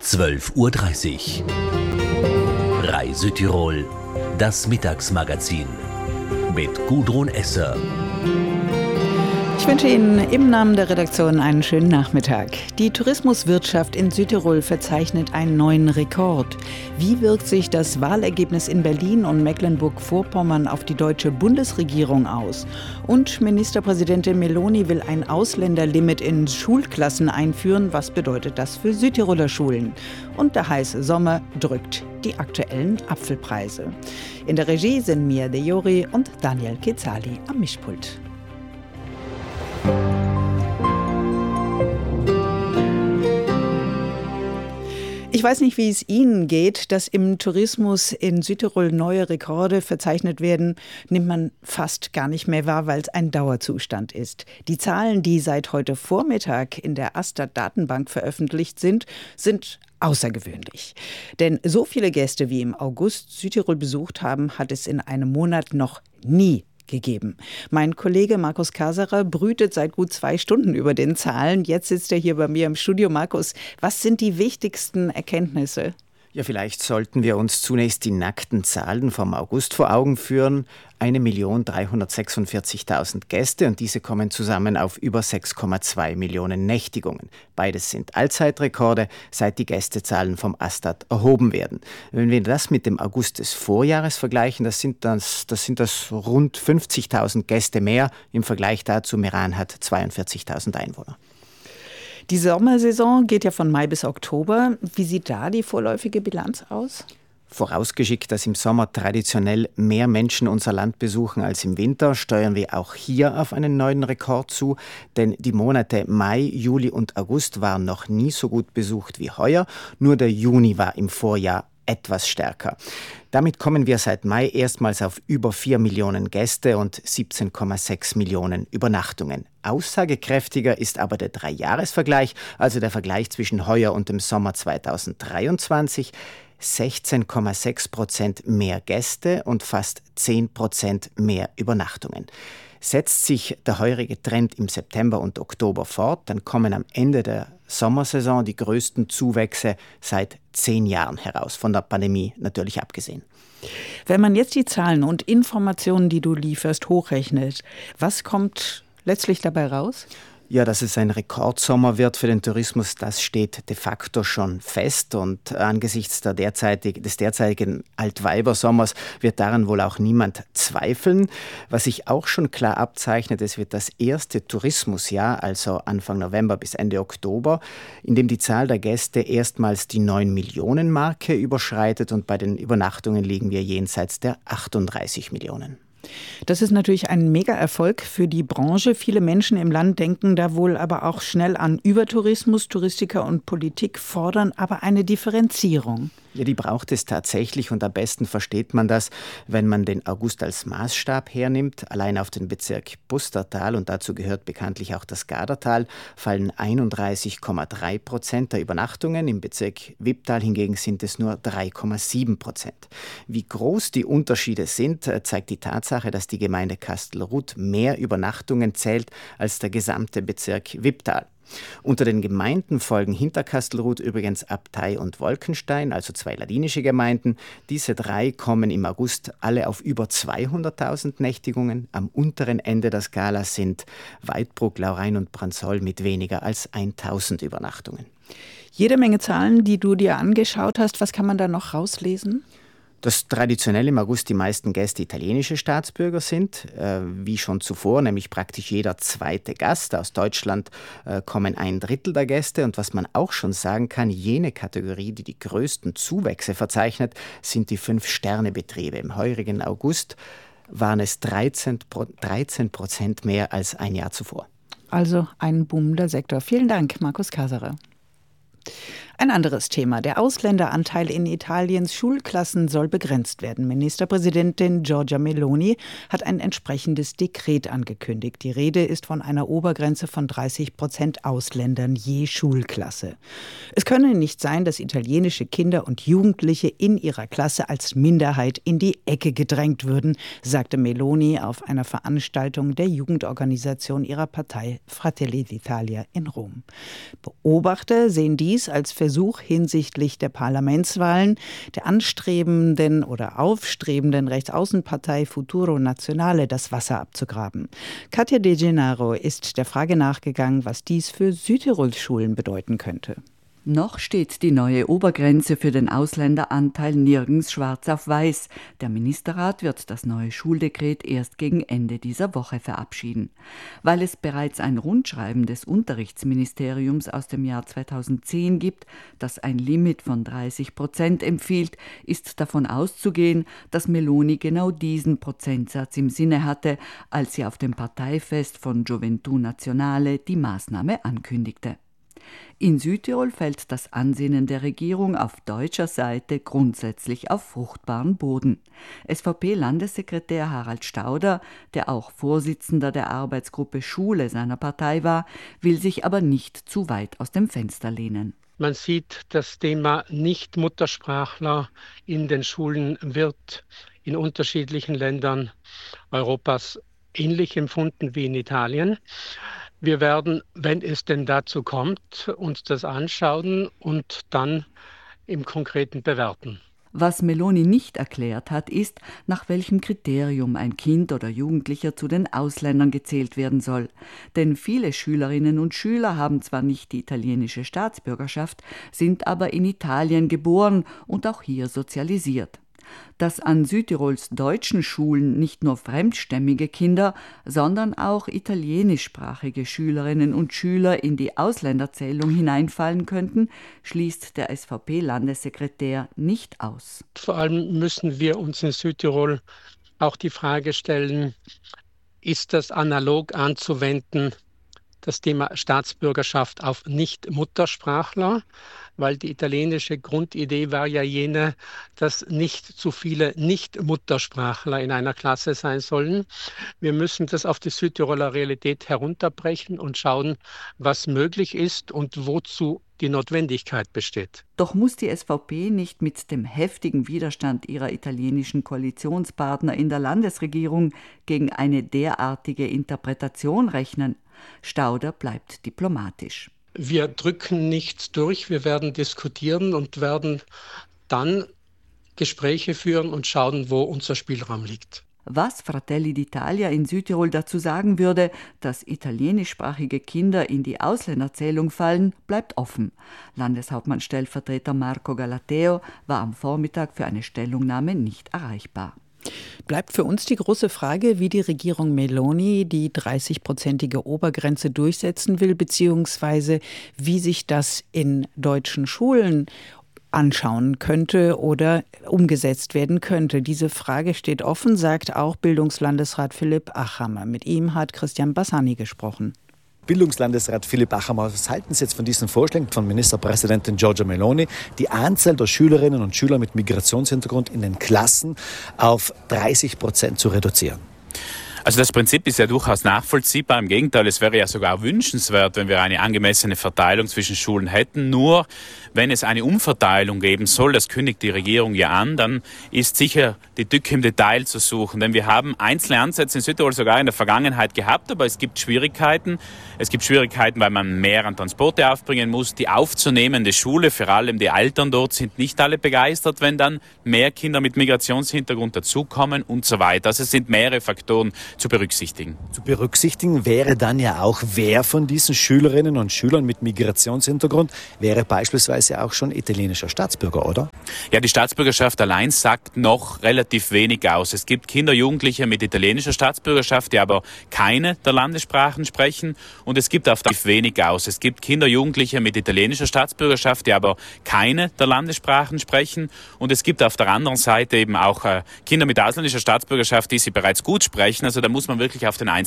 12:30 Uhr. Reise-Tirol, das Mittagsmagazin mit Gudrun Esser. Ich wünsche Ihnen im Namen der Redaktion einen schönen Nachmittag. Die Tourismuswirtschaft in Südtirol verzeichnet einen neuen Rekord. Wie wirkt sich das Wahlergebnis in Berlin und Mecklenburg-Vorpommern auf die deutsche Bundesregierung aus? Und Ministerpräsidentin Meloni will ein Ausländerlimit in Schulklassen einführen. Was bedeutet das für Südtiroler Schulen? Und der heiße Sommer drückt die aktuellen Apfelpreise. In der Regie sind Mia De Jori und Daniel Kezali am Mischpult. Ich weiß nicht, wie es Ihnen geht, dass im Tourismus in Südtirol neue Rekorde verzeichnet werden, nimmt man fast gar nicht mehr wahr, weil es ein Dauerzustand ist. Die Zahlen, die seit heute Vormittag in der Astat-Datenbank veröffentlicht sind außergewöhnlich. Denn so viele Gäste wie im August Südtirol besucht haben, hat es in einem Monat noch nie gegeben. Mein Kollege Markus Kaserer brütet seit gut 2 Stunden über den Zahlen. Jetzt sitzt er hier bei mir im Studio. Markus, was sind die wichtigsten Erkenntnisse? Ja, vielleicht sollten wir uns zunächst die nackten Zahlen vom August vor Augen führen. 1.346.000 Gäste und diese kommen zusammen auf über 6,2 Millionen Nächtigungen. Beides sind Allzeitrekorde, seit die Gästezahlen vom Astat erhoben werden. Wenn wir das mit dem August des Vorjahres vergleichen, das sind das rund 50.000 Gäste mehr. Im Vergleich dazu, Meran hat 42.000 Einwohner. Die Sommersaison geht ja von Mai bis Oktober. Wie sieht da die vorläufige Bilanz aus? Vorausgeschickt, dass im Sommer traditionell mehr Menschen unser Land besuchen als im Winter, steuern wir auch hier auf einen neuen Rekord zu. Denn die Monate Mai, Juli und August waren noch nie so gut besucht wie heuer. Nur der Juni war im Vorjahr etwas stärker. Damit kommen wir seit Mai erstmals auf über 4 Millionen Gäste und 17,6 Millionen Übernachtungen. Aussagekräftiger ist aber der 3-Jahres-Vergleich, also der Vergleich zwischen heuer und dem Sommer 2023. 16,6% mehr Gäste und fast 10% mehr Übernachtungen. Setzt sich der heurige Trend im September und Oktober fort, dann kommen am Ende der Sommersaison die größten Zuwächse seit 10 Jahren heraus, von der Pandemie natürlich abgesehen. Wenn man jetzt die Zahlen und Informationen, die du lieferst, hochrechnet, was kommt letztlich dabei raus? Ja, dass es ein Rekordsommer wird für den Tourismus, das steht de facto schon fest. Und angesichts des derzeitigen Altweibersommers wird daran wohl auch niemand zweifeln. Was sich auch schon klar abzeichnet, es wird das erste Tourismusjahr, also Anfang November bis Ende Oktober, in dem die Zahl der Gäste erstmals die 9-Millionen-Marke überschreitet und bei den Übernachtungen liegen wir jenseits der 38 Millionen. Das ist natürlich ein Mega-Erfolg für die Branche. Viele Menschen im Land denken da wohl aber auch schnell an Übertourismus. Touristiker und Politik fordern aber eine Differenzierung. Ja, die braucht es tatsächlich und am besten versteht man das, wenn man den August als Maßstab hernimmt. Allein auf den Bezirk Pustertal, und dazu gehört bekanntlich auch das Gardatal, fallen 31,3% der Übernachtungen. Im Bezirk Wipptal hingegen sind es nur 3,7%. Wie groß die Unterschiede sind, zeigt die Tatsache, dass die Gemeinde Kastelruth mehr Übernachtungen zählt als der gesamte Bezirk Wipptal. Unter den Gemeinden folgen hinter Kastelruth übrigens Abtei und Wolkenstein, also 2 ladinische Gemeinden. Diese 3 kommen im August alle auf über 200.000 Nächtigungen. Am unteren Ende der Skala sind Weidbruck, Laurein und Bransoll mit weniger als 1.000 Übernachtungen. Jede Menge Zahlen, die du dir angeschaut hast. Was kann man da noch rauslesen? Dass traditionell im August die meisten Gäste italienische Staatsbürger sind, wie schon zuvor, nämlich praktisch jeder zweite Gast. Aus Deutschland kommen 1/3 der Gäste. Und was man auch schon sagen kann, jene Kategorie, die die größten Zuwächse verzeichnet, sind die 5-Sterne-Betriebe. Im heurigen August waren es 13% mehr als ein Jahr zuvor. Also ein boomender Sektor. Vielen Dank, Markus Kaserer. Ein anderes Thema. Der Ausländeranteil in Italiens Schulklassen soll begrenzt werden. Ministerpräsidentin Giorgia Meloni hat ein entsprechendes Dekret angekündigt. Die Rede ist von einer Obergrenze von 30% Ausländern je Schulklasse. Es könne nicht sein, dass italienische Kinder und Jugendliche in ihrer Klasse als Minderheit in die Ecke gedrängt würden, sagte Meloni auf einer Veranstaltung der Jugendorganisation ihrer Partei Fratelli d'Italia in Rom. Beobachter sehen dies als Versuch Versuch hinsichtlich der Parlamentswahlen der anstrebenden oder aufstrebenden Rechtsaußenpartei Futuro Nazionale das Wasser abzugraben. Katja De Gennaro ist der Frage nachgegangen, was dies für Südtirols Schulen bedeuten könnte. Noch steht die neue Obergrenze für den Ausländeranteil nirgends schwarz auf weiß. Der Ministerrat wird das neue Schuldekret erst gegen Ende dieser Woche verabschieden. Weil es bereits ein Rundschreiben des Unterrichtsministeriums aus dem Jahr 2010 gibt, das ein Limit von 30% empfiehlt, ist davon auszugehen, dass Meloni genau diesen Prozentsatz im Sinne hatte, als sie auf dem Parteifest von Gioventù Nazionale die Maßnahme ankündigte. In Südtirol fällt das Ansinnen der Regierung auf deutscher Seite grundsätzlich auf fruchtbaren Boden. SVP-Landessekretär Harald Stauder, der auch Vorsitzender der Arbeitsgruppe Schule seiner Partei war, will sich aber nicht zu weit aus dem Fenster lehnen. Man sieht, das Thema Nicht-Muttersprachler in den Schulen wird in unterschiedlichen Ländern Europas ähnlich empfunden wie in Italien. Wir werden, wenn es denn dazu kommt, uns das anschauen und dann im Konkreten bewerten. Was Meloni nicht erklärt hat, ist, nach welchem Kriterium ein Kind oder Jugendlicher zu den Ausländern gezählt werden soll. Denn viele Schülerinnen und Schüler haben zwar nicht die italienische Staatsbürgerschaft, sind aber in Italien geboren und auch hier sozialisiert. Dass an Südtirols deutschen Schulen nicht nur fremdstämmige Kinder, sondern auch italienischsprachige Schülerinnen und Schüler in die Ausländerzählung hineinfallen könnten, schließt der SVP-Landessekretär nicht aus. Vor allem müssen wir uns in Südtirol auch die Frage stellen, ist das analog anzuwenden, das Thema Staatsbürgerschaft auf Nicht-Muttersprachler? Weil die italienische Grundidee war ja jene, dass nicht zu viele Nicht-Muttersprachler in einer Klasse sein sollen. Wir müssen das auf die Südtiroler Realität herunterbrechen und schauen, was möglich ist und wozu die Notwendigkeit besteht. Doch muss die SVP nicht mit dem heftigen Widerstand ihrer italienischen Koalitionspartner in der Landesregierung gegen eine derartige Interpretation rechnen. Stauder bleibt diplomatisch. Wir drücken nichts durch, wir werden diskutieren und werden dann Gespräche führen und schauen, wo unser Spielraum liegt. Was Fratelli d'Italia in Südtirol dazu sagen würde, dass italienischsprachige Kinder in die Ausländerzählung fallen, bleibt offen. Landeshauptmann-Stellvertreter Marco Galateo war am Vormittag für eine Stellungnahme nicht erreichbar. Bleibt für uns die große Frage, wie die Regierung Meloni die 30-prozentige Obergrenze durchsetzen will, beziehungsweise wie sich das in deutschen Schulen anschauen könnte oder umgesetzt werden könnte. Diese Frage steht offen, sagt auch Bildungslandesrat Philipp Achammer. Mit ihm hat Christian Bassani gesprochen. Bildungslandesrat Philipp Achammer, was halten Sie jetzt von diesen Vorschlägen von Ministerpräsidentin Giorgia Meloni, die Anzahl der Schülerinnen und Schüler mit Migrationshintergrund in den Klassen auf 30% zu reduzieren? Also das Prinzip ist ja durchaus nachvollziehbar. Im Gegenteil, es wäre ja sogar wünschenswert, wenn wir eine angemessene Verteilung zwischen Schulen hätten. Nur wenn es eine Umverteilung geben soll, das kündigt die Regierung ja an, dann ist sicher die Tücke im Detail zu suchen. Denn wir haben einzelne Ansätze in Südtirol sogar in der Vergangenheit gehabt, aber es gibt Schwierigkeiten. Es gibt Schwierigkeiten, weil man mehr an Transporte aufbringen muss. Die aufzunehmende Schule, vor allem die Eltern dort, sind nicht alle begeistert, wenn dann mehr Kinder mit Migrationshintergrund dazukommen und so weiter. Also es sind mehrere Faktoren zu berücksichtigen. Zu berücksichtigen wäre dann ja auch, wer von diesen Schülerinnen und Schülern mit Migrationshintergrund wäre beispielsweise auch schon italienischer Staatsbürger, oder? Ja, die Staatsbürgerschaft allein sagt noch relativ wenig aus. Es gibt Kinder, Jugendliche mit italienischer Staatsbürgerschaft, die aber keine der Landessprachen sprechen, und es gibt auf relativ wenig aus. Es gibt Kinder, Jugendliche mit italienischer Staatsbürgerschaft, die aber keine der Landessprachen sprechen, und es gibt auf der anderen Seite eben auch Kinder mit ausländischer Staatsbürgerschaft, die sie bereits gut sprechen. Also da muss man wirklich auf den Einzelnen